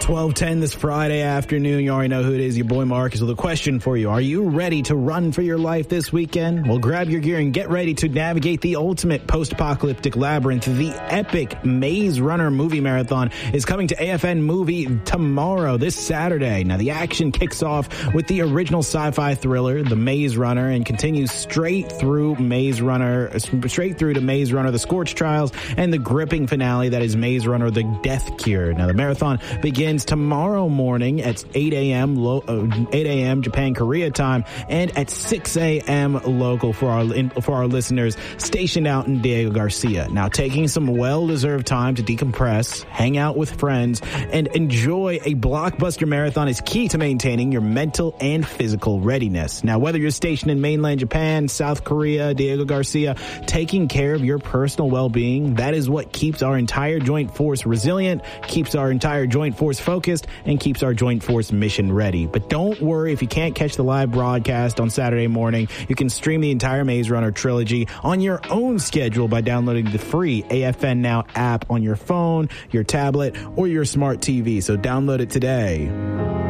12:10 this Friday afternoon. You already know who it is, your boy Marcus, with a question for you. Are you ready to run for your life this weekend? Well, grab your gear and get ready to navigate the ultimate post-apocalyptic labyrinth. The epic Maze Runner movie marathon is coming to AFN Movie tomorrow, this Saturday. Now, the action kicks off with the original sci-fi thriller, The Maze Runner, and continues straight through to Maze Runner, The Scorch Trials, and the gripping finale that is Maze Runner, The Death Cure. Now, the marathon begins tomorrow morning at 8 a.m. Japan Korea time, and at 6 a.m. local for our listeners stationed out in Diego Garcia. Now, taking some well-deserved time to decompress, hang out with friends, and enjoy a blockbuster marathon is key to maintaining your mental and physical readiness. Now, whether you're stationed in mainland Japan, South Korea, Diego Garcia, taking care of your personal well-being, that is what keeps our entire joint force resilient, keeps our entire joint force focused, and keeps our joint force mission ready. But don't worry if you can't catch the live broadcast on Saturday morning. You can stream the entire Maze Runner trilogy on your own schedule by downloading the free AFN Now app on your phone, your tablet, or your smart TV. So download it today.